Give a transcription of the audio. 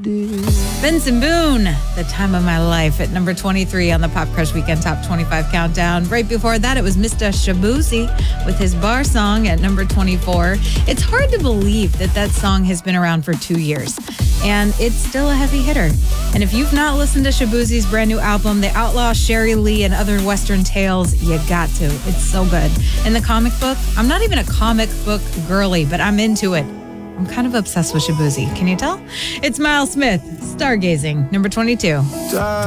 Benson Boone, The Time of My Life at number 23 on the Pop Crush Weekend Top 25 Countdown. Right before that, it was Mr. Shabuzi with his Bar Song at number 24. It's hard to believe that song has been around for 2 years, and it's still a heavy hitter. And if you've not listened to Shabuzi's brand new album, The Outlaw, Sherry Lee, and Other Western Tales, you got to. It's so good. In the comic book, I'm not even a comic book girly, but I'm into it. I'm kind of obsessed with Shabuzi. Can you tell? It's Miles Smith, Stargazing, number 22.